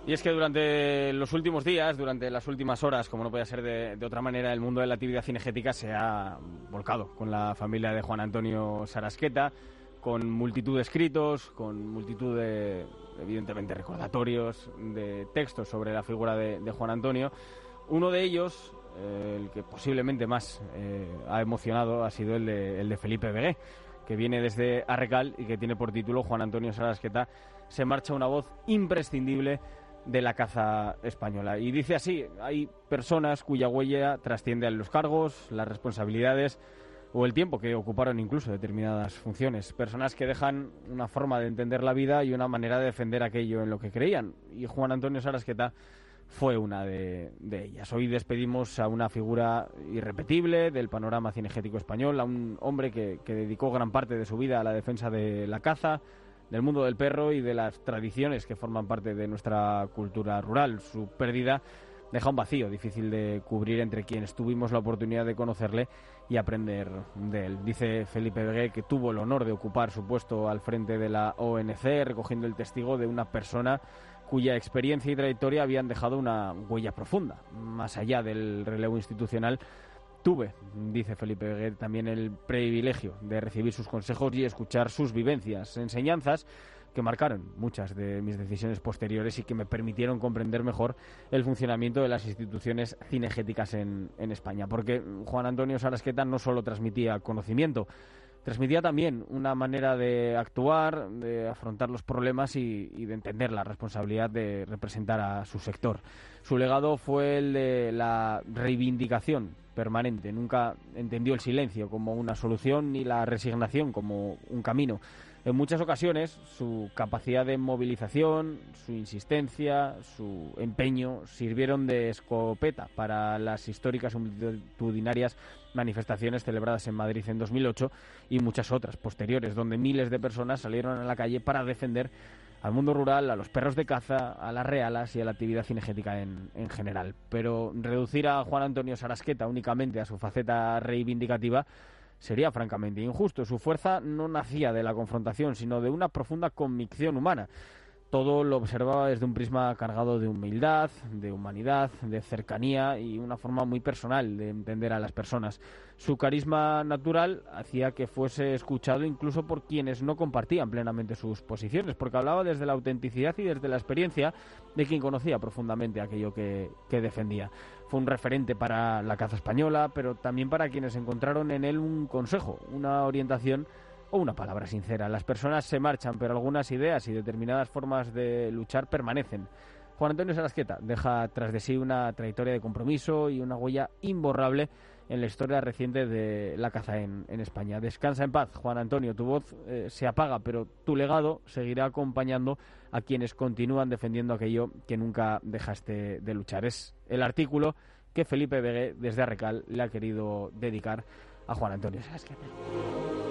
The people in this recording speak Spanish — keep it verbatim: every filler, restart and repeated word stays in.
Y es que durante los últimos días, durante las últimas horas, como no podía ser de, de otra manera, el mundo de la actividad cinegética se ha volcado con la familia de Juan Antonio Sarasqueta, con multitud de escritos, con multitud de, evidentemente, recordatorios, de textos sobre la figura de, de Juan Antonio. Uno de ellos, eh, el que posiblemente más eh, ha emocionado, ha sido el de, el de Felipe Begué, que viene desde Arrecal y que tiene por título Juan Antonio Sarasqueta, se marcha una voz imprescindible de la caza española. Y dice así: hay personas cuya huella trasciende a los cargos, las responsabilidades o el tiempo que ocuparon incluso determinadas funciones. Personas que dejan una forma de entender la vida y una manera de defender aquello en lo que creían. Y Juan Antonio Sarasqueta fue una de, de ellas. Hoy despedimos a una figura irrepetible del panorama cinegético español, a un hombre que, que dedicó gran parte de su vida a la defensa de la caza, del mundo del perro y de las tradiciones que forman parte de nuestra cultura rural. Su pérdida deja un vacío difícil de cubrir entre quienes tuvimos la oportunidad de conocerle y aprender de él. Dice Felipe Begué que tuvo el honor de ocupar su puesto al frente de la O N C, recogiendo el testigo de una persona cuya experiencia y trayectoria habían dejado una huella profunda. Más allá del relevo institucional, tuve, dice Felipe Begué, también el privilegio de recibir sus consejos y escuchar sus vivencias, enseñanzas que marcaron muchas de mis decisiones posteriores y que me permitieron comprender mejor el funcionamiento de las instituciones cinegéticas en, en España. Porque Juan Antonio Sarasqueta no solo transmitía conocimiento, transmitía también una manera de actuar, de afrontar los problemas y, y de entender la responsabilidad de representar a su sector. Su legado fue el de la reivindicación permanente. Nunca entendió el silencio como una solución ni la resignación como un camino. En muchas ocasiones, su capacidad de movilización, su insistencia, su empeño sirvieron de escopeta para las históricas y multitudinarias manifestaciones celebradas en Madrid en dos mil ocho y muchas otras posteriores, donde miles de personas salieron a la calle para defender al mundo rural, a los perros de caza, a las realas y a la actividad cinegética en, en general. Pero reducir a Juan Antonio Sarasqueta únicamente a su faceta reivindicativa sería francamente injusto. Su fuerza no nacía de la confrontación, sino de una profunda convicción humana. Todo lo observaba desde un prisma cargado de humildad, de humanidad, de cercanía y una forma muy personal de entender a las personas. Su carisma natural hacía que fuese escuchado incluso por quienes no compartían plenamente sus posiciones, porque hablaba desde la autenticidad y desde la experiencia de quien conocía profundamente aquello que, que defendía. Fue un referente para la caza española, pero también para quienes encontraron en él un consejo, una orientación o una palabra sincera. Las personas se marchan, pero algunas ideas y determinadas formas de luchar permanecen. Juan Antonio Sarasqueta deja tras de sí una trayectoria de compromiso y una huella imborrable en la historia reciente de la caza en, en España. Descansa en paz, Juan Antonio. Tu voz eh, se apaga, pero tu legado seguirá acompañando a quienes continúan defendiendo aquello que nunca dejaste de luchar. Es el artículo que Felipe Begué, desde Arrecal, le ha querido dedicar a Juan Antonio Sarasqueta.